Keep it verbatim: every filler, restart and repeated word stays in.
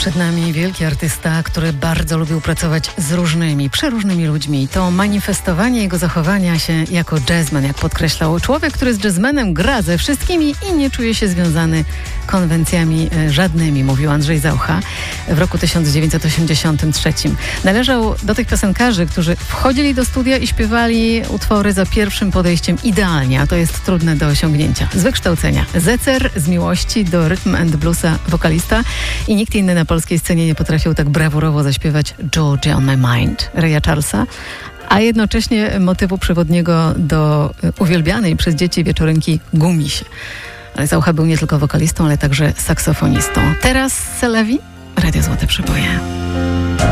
Przed nami wielki artysta, który bardzo lubił pracować z różnymi, przeróżnymi ludźmi. To manifestowanie jego zachowania się jako jazzman, jak podkreślał. Człowiek, który z jazzmenem gra ze wszystkimi i nie czuje się związany konwencjami żadnymi, mówił Andrzej Zaucha w roku tysiąc dziewięćset osiemdziesiątym trzecim. Należał do tych piosenkarzy, którzy wchodzili do studia i śpiewali utwory za pierwszym podejściem idealnie, a to jest trudne do osiągnięcia. Z wykształcenia zecer, z miłości do rhythm and bluesa wokalista i nikt inny na polskiej scenie nie potrafił tak brawurowo zaśpiewać Georgia on my mind Raya Charlesa, a jednocześnie motywu przewodniego do uwielbianej przez dzieci wieczorynki Gumisie. Ale Zaucha był nie tylko wokalistą, ale także saksofonistą. Teraz Selewi, Radio Złote Przeboje.